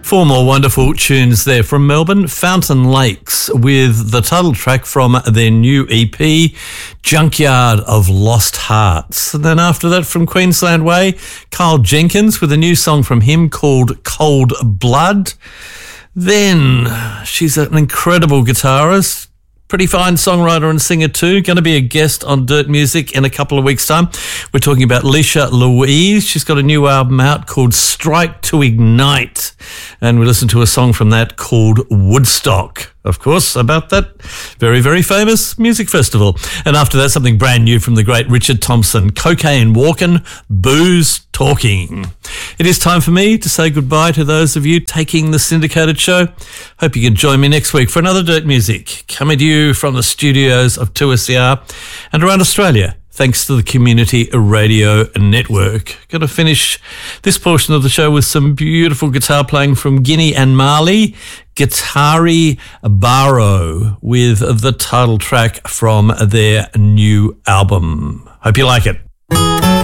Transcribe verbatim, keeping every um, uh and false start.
Four more wonderful tunes there from Melbourne. Fountain Lakes with the title track from their new E P, Junkyard of Lost Hearts. And then after that from Queensland Way, Kyle Jenkins with a new song from him called Cold Blood. Then she's an incredible guitarist, pretty fine songwriter and singer too. Going to be a guest on Dirt Music in a couple of weeks' time. We're talking about Leisha Louise. She's got a new album out called Strike to Ignite. And we listened to a song from that called Woodstock. Of course, about that very, very famous music festival. And after that, something brand new from the great Richard Thompson. Cocaine Walking, Booze Talking. It is time for me to say goodbye to those of you taking the syndicated show. Hope you can join me next week for another Dirt Music, coming to you from the studios of two S C R and around Australia, thanks to the Community Radio Network. Going to finish this portion of the show with some beautiful guitar playing from Guinea and Mali. Guitari Baro with the title track from their new album. Hope you like it.